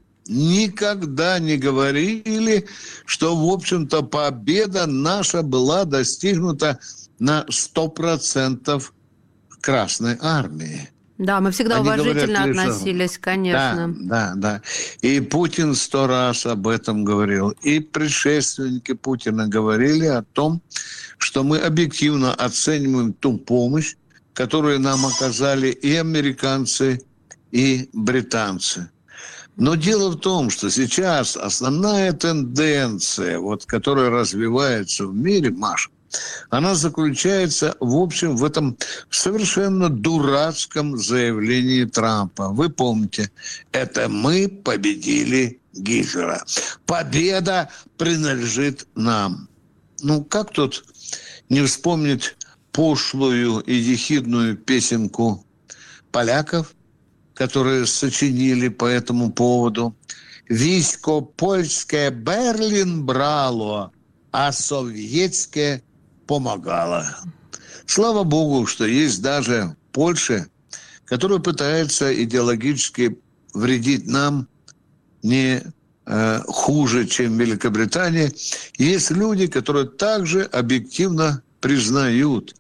[SPEAKER 17] не говорили, что, в общем-то, победа наша была достигнута на 100% Красной Армии.
[SPEAKER 11] Да, мы всегда уважительно относились, конечно.
[SPEAKER 17] Да. И Путин 100 раз об этом говорил. И предшественники Путина говорили о том, что мы объективно оцениваем ту помощь, которую нам оказали и американцы, и британцы. Но дело в том, что сейчас основная тенденция, которая развивается в мире, Маша, она заключается, в общем, в этом совершенно дурацком заявлении Трампа. Вы помните, это мы победили Гитлера. Победа принадлежит нам. Как тут не вспомнить пошлую и ехидную песенку поляков, которые сочинили по этому поводу. «Військо польське Берлін брало, а советское помогало». Слава Богу, что есть даже Польша, которая пытается идеологически вредить нам не хуже, чем Великобритания. Есть люди, которые также объективно признают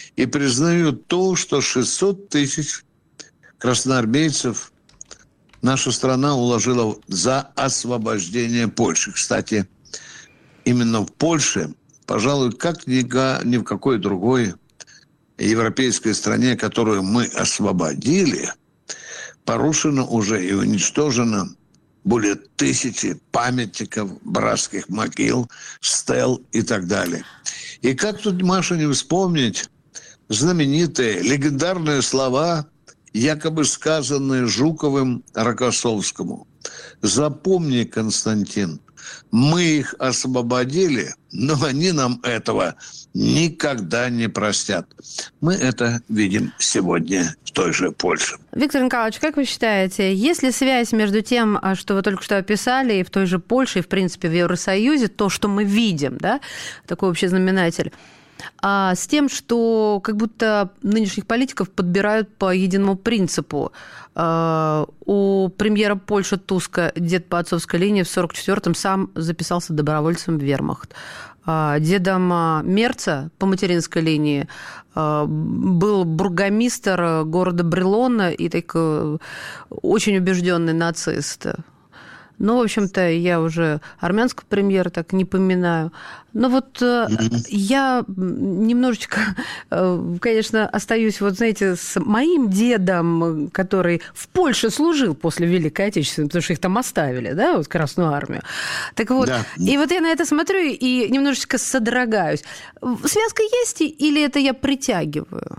[SPEAKER 17] то, что 600 тысяч красноармейцев наша страна уложила за освобождение Польши. Кстати, именно в Польше, пожалуй, как ни в какой другой европейской стране, которую мы освободили, порушено уже и уничтожено более 1000 памятников, братских могил, стел и так далее. И как тут, Маша, не вспомнить знаменитые, легендарные слова, якобы сказанные Жуковым Рокоссовскому. «Запомни, Константин, мы их освободили, но они нам этого никогда не простят». Мы это видим сегодня в той же Польше.
[SPEAKER 11] Виктор Николаевич, как вы считаете, есть ли связь между тем, что вы только что описали, и в той же Польше, и, в принципе, в Евросоюзе, то, что мы видим, да, такой общий знаменатель, с тем, что как будто нынешних политиков подбирают по единому принципу. У премьера Польши Туска дед по отцовской линии в 1944-м сам записался добровольцем в вермахт. Дедом Мерца по материнской линии был бургомистр города Брелона и такой очень убежденный нацист. Ну, в общем-то, я уже армянского премьера так не поминаю. Но вот я немножечко, конечно, остаюсь, вот знаете, с моим дедом, который в Польше служил после Великой Отечественной, потому что их там оставили, да, вот Красную Армию. Так вот, да. И вот я на это смотрю и немножечко содрогаюсь. Связка есть или это я притягиваю?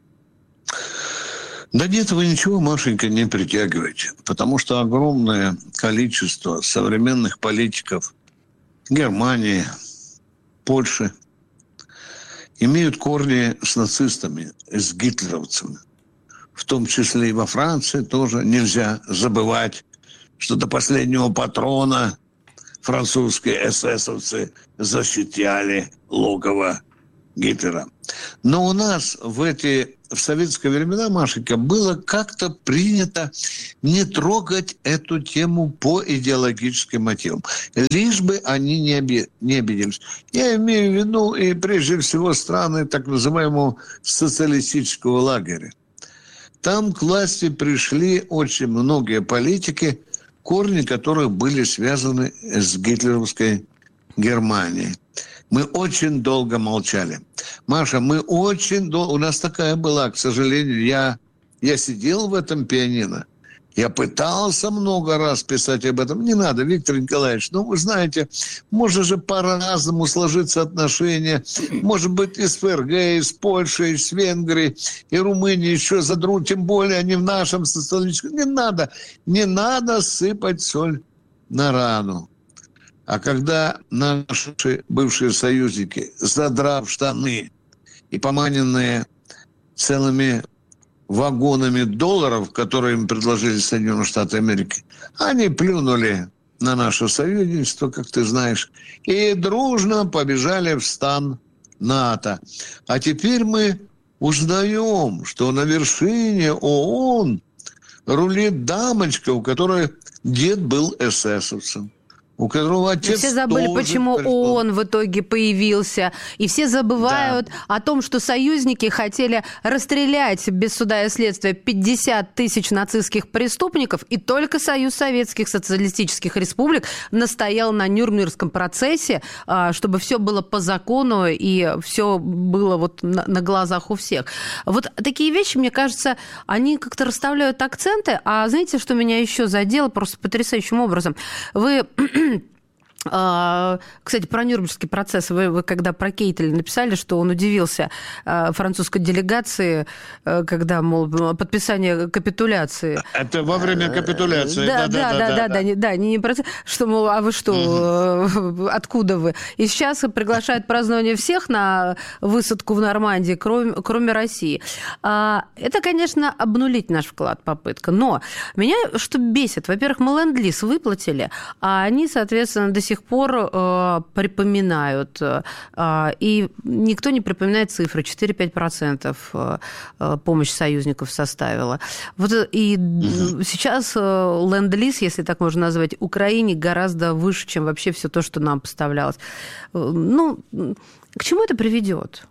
[SPEAKER 17] Да нет, вы ничего, Машенька, не притягиваете, потому что огромное количество современных политиков Германии, Польши имеют корни с нацистами, с гитлеровцами. В том числе и во Франции тоже нельзя забывать, что до последнего патрона французские эсэсовцы защищали логово Гитлера. Но у нас в советские времена, Машенька, было как-то принято не трогать эту тему по идеологическим мотивам, лишь бы они не обиделись. Я имею в виду и прежде всего страны так называемого социалистического лагеря. Там к власти пришли очень многие политики, корни которых были связаны с гитлеровской Германией. Мы очень долго молчали. Маша, у нас такая была, к сожалению, я сидел в этом пианино, я пытался много раз писать об этом. Не надо, Виктор Николаевич, вы знаете, может же по-разному сложиться отношения, может быть, и с ФРГ, и с Польшей, и с Венгрией, и Румынией еще задрут, тем более они в нашем социалистическом. Не надо сыпать соль на рану. А когда наши бывшие союзники, задрав штаны и поманенные целыми вагонами долларов, которые им предложили Соединенные Штаты Америки, они плюнули на наше союзничество, как ты знаешь, и дружно побежали в стан НАТО. А теперь мы узнаем, что на вершине ООН рулит дамочка, у которой дед был эсэсовцем, у которого отец.
[SPEAKER 11] Все забыли, почему ООН в итоге появился. И все забывают о том, что союзники хотели расстрелять без суда и следствия 50 тысяч нацистских преступников, и только Союз Советских Социалистических Республик настоял на Нюрнбергском процессе, чтобы все было по закону и все было вот на глазах у всех. Вот такие вещи, мне кажется, они как-то расставляют акценты. А знаете, что меня еще задело просто потрясающим образом? Вы... Кстати, про Нюрнбергский процесс. Вы когда про Кейтеля написали, что он удивился французской делегации, когда, мол, подписание капитуляции.
[SPEAKER 17] Это во время капитуляции.
[SPEAKER 11] Да, не процесс. Что, мол, а вы что, откуда вы? И сейчас приглашают празднование всех на высадку в Нормандии, кроме России. Это, конечно, обнулить наш вклад, попытка. Но меня что бесит? Во-первых, мы ленд-лиз выплатили, а они, соответственно, до сих пор припоминают. И никто не припоминает цифры. 4-5% помощь союзников составила. Вот и сейчас ленд-лиз, если так можно назвать, Украине гораздо выше, чем вообще все то, что нам поставлялось. Ну, к чему это приведет?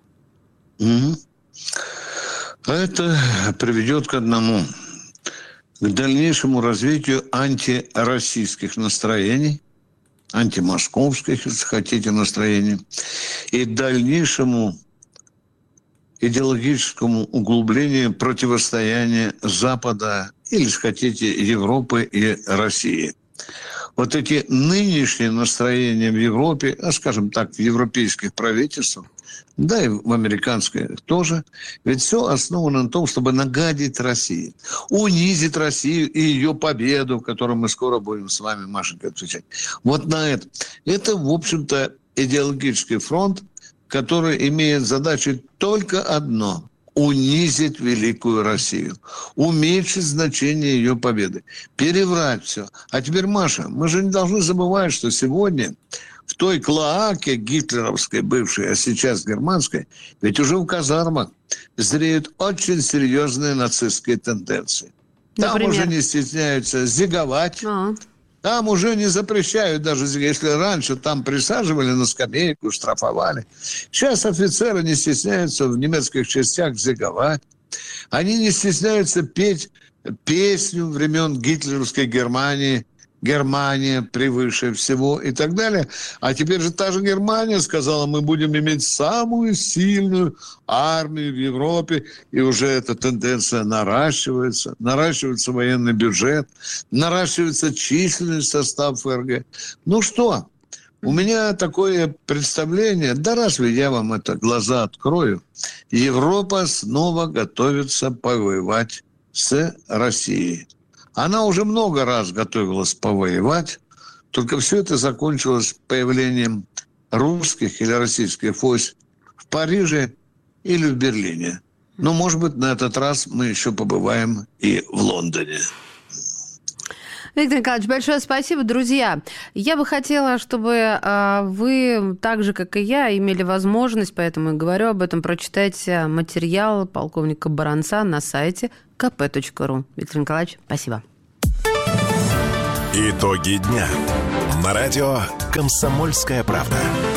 [SPEAKER 17] Это приведет к одному. К дальнейшему развитию антироссийских настроений, антимосковских, если хотите, настроений, и дальнейшему идеологическому углублению противостояния Запада, или, если хотите, Европы и России. Вот эти нынешние настроения в Европе, скажем так, в европейских правительствах, да и в американских тоже, ведь все основано на том, чтобы нагадить России, унизить Россию и ее победу, которую мы скоро будем с вами, Машенька, отвечать. Вот на это. Это, в общем-то, идеологический фронт, который имеет задачу только одно – унизить великую Россию, уменьшить значение ее победы, переврать все. А теперь, Маша, мы же не должны забывать, что сегодня в той клоаке гитлеровской бывшей, а сейчас германской, ведь уже в казармах зреют очень серьезные нацистские тенденции. Там
[SPEAKER 11] Например?
[SPEAKER 17] уже не стесняются зиговать. Там уже не запрещают, даже если раньше там присаживали на скамейку, штрафовали. Сейчас офицеры не стесняются в немецких частях зиговать. Они не стесняются петь песню времен гитлеровской Германии, Германия превыше всего и так далее. А теперь же та же Германия сказала, мы будем иметь самую сильную армию в Европе. И уже эта тенденция наращивается. Наращивается военный бюджет, наращивается численный состав ФРГ. Ну что, у меня такое представление, да разве я вам это глаза открою, Европа снова готовится повоевать с Россией. Она уже много раз готовилась повоевать, только все это закончилось появлением русских или российских войск в Париже или в Берлине. Но, может быть, на этот раз мы еще побываем и в Лондоне.
[SPEAKER 11] Виктор Николаевич, большое спасибо. Друзья, я бы хотела, чтобы вы, так же, как и я, имели возможность, поэтому и говорю об этом, прочитать материал полковника Баранца на сайте kp.ru. Виктор Николаевич, спасибо.
[SPEAKER 5] Итоги дня. На радио «Комсомольская правда».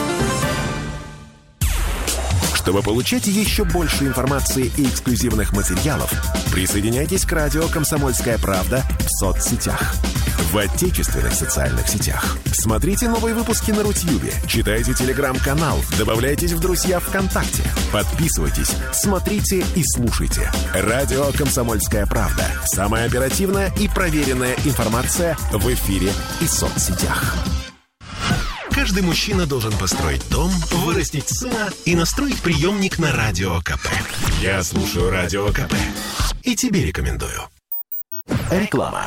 [SPEAKER 5] Чтобы получать еще больше информации и эксклюзивных материалов, присоединяйтесь к радио «Комсомольская правда» в соцсетях. В отечественных социальных сетях. Смотрите новые выпуски на Рутьюбе, читайте телеграм-канал, добавляйтесь в друзья ВКонтакте, подписывайтесь, смотрите и слушайте. Радио «Комсомольская правда». Самая оперативная и проверенная информация в эфире и соцсетях. Каждый мужчина должен построить дом, вырастить сына и настроить приемник на Радио КП. Я слушаю Радио КП и тебе рекомендую. Реклама.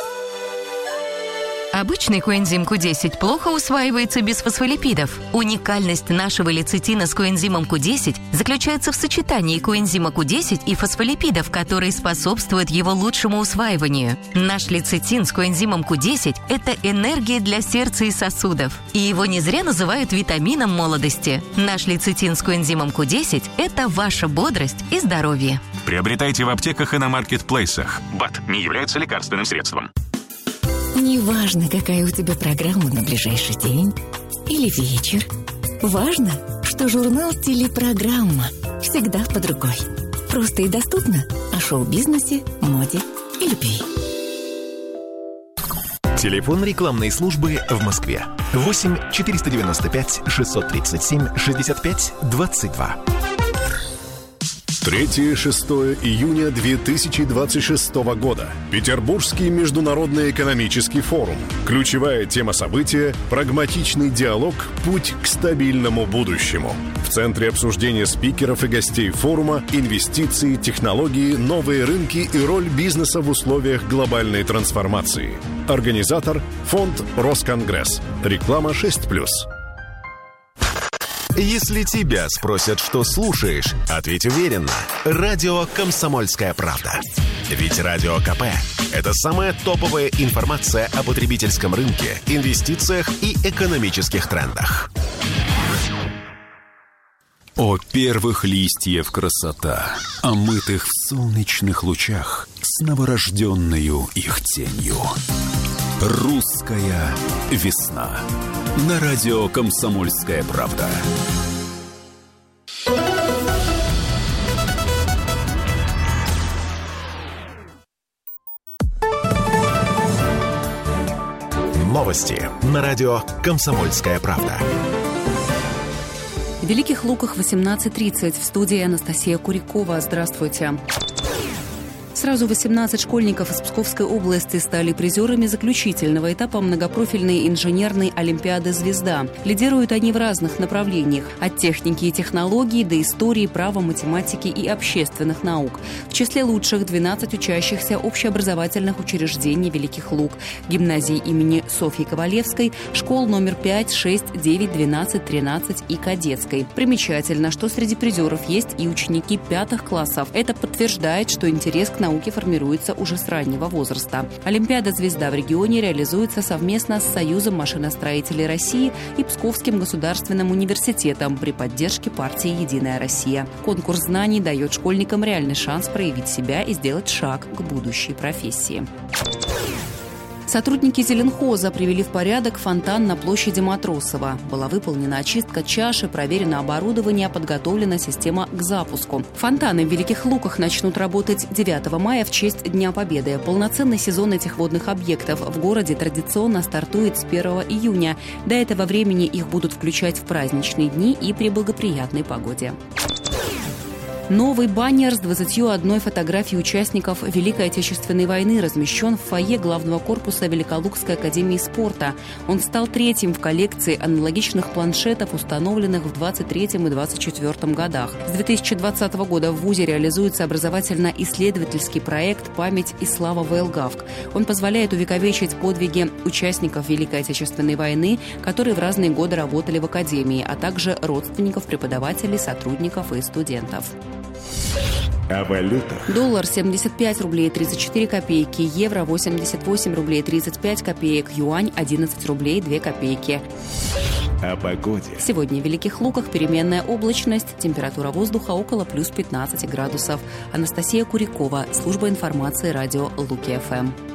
[SPEAKER 18] Обычный коэнзим Q10 плохо усваивается без фосфолипидов. Уникальность нашего лецитина с коэнзимом Q10 заключается в сочетании коэнзима Q10 и фосфолипидов, которые способствуют его лучшему усваиванию. Наш лецитин с коэнзимом Q10 – это энергия для сердца и сосудов. И его не зря называют витамином молодости. Наш лецитин с коэнзимом Q10 – это ваша бодрость и здоровье.
[SPEAKER 19] Приобретайте в аптеках и на маркетплейсах. БАД не является лекарственным средством.
[SPEAKER 18] Неважно, какая у тебя программа на ближайший день или вечер. Важно, что журнал «Телепрограмма» всегда под рукой. Просто и доступно о шоу-бизнесе, моде и любви.
[SPEAKER 5] Телефон рекламной службы в Москве. 8 495 637 65 22.
[SPEAKER 2] 3-6 июня 2026 года. Петербургский международный экономический форум. Ключевая тема события – прагматичный диалог «Путь к стабильному будущему». В центре обсуждения спикеров и гостей форума инвестиции, технологии, новые рынки и роль бизнеса в условиях глобальной трансформации. Организатор – фонд «Росконгресс». Реклама 6+.
[SPEAKER 5] Если тебя спросят, что слушаешь, ответь уверенно. Радио «Комсомольская правда». Ведь Радио КП – это самая топовая информация о потребительском рынке, инвестициях и экономических трендах.
[SPEAKER 20] О первых листьев красота, омытых в солнечных лучах с новорожденною их тенью. Русская весна. На радио «Комсомольская правда».
[SPEAKER 5] Новости на радио «Комсомольская правда».
[SPEAKER 10] В Великих Луках 18:30. В студии Анастасия Курякова. Здравствуйте. Сразу 18 школьников из Псковской области стали призерами заключительного этапа многопрофильной инженерной олимпиады «Звезда». Лидируют они в разных направлениях – от техники и технологий до истории, права, математики и общественных наук. В числе лучших 12 учащихся общеобразовательных учреждений Великих Лук, гимназии имени Софьи Ковалевской, школ номер 5, 6, 9, 12, 13 и кадетской. Примечательно, что среди призеров есть и ученики 5 классов. Это подтверждает, что интерес к
[SPEAKER 21] науки формируется уже с раннего возраста. Олимпиада «Звезда» в регионе реализуется совместно с Союзом машиностроителей России и Псковским государственным университетом при поддержке партии «Единая Россия». Конкурс знаний дает школьникам реальный шанс проявить себя и сделать шаг к будущей профессии. Сотрудники Зеленхоза привели в порядок фонтан на площади Матросова. Была выполнена очистка чаши, проверено оборудование, подготовлена система к запуску. Фонтаны в Великих Луках начнут работать 9 мая в честь Дня Победы. Полноценный сезон этих водных объектов в городе традиционно стартует с 1 июня. До этого времени их будут включать в праздничные дни и при благоприятной погоде. Новый баннер с 21 фотографией участников Великой Отечественной войны размещен в фойе главного корпуса Великолукской академии спорта. Он стал третьим в коллекции аналогичных планшетов, установленных в 23 и 24 годах. С 2020 года в ВУЗе реализуется образовательно-исследовательский проект «Память и слава ВЛГАВК». Он позволяет увековечить подвиги участников Великой Отечественной войны, которые в разные годы работали в академии, а также родственников преподавателей, сотрудников и студентов.
[SPEAKER 22] О валютах.
[SPEAKER 21] Доллар 75 рублей 34 копейки, евро 88 рублей 35 копеек, юань 11 рублей 2 копейки.
[SPEAKER 22] О погоде.
[SPEAKER 21] Сегодня в Великих Луках переменная облачность, температура воздуха около плюс 15 градусов. Анастасия Курякова, служба информации радио Луки ФМ.